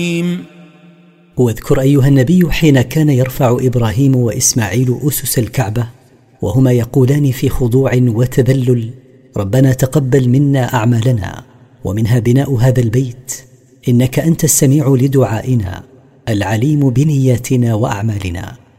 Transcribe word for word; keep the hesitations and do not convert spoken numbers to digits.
واذكر أيها النبي حين كان يرفع إبراهيم وإسماعيل أسس الكعبة وهما يقولان في خضوع وتذلل: ربنا تقبل منا أعمالنا ومنها بناء هذا البيت، إنك أنت السميع لدعائنا العليم بنياتنا وأعمالنا.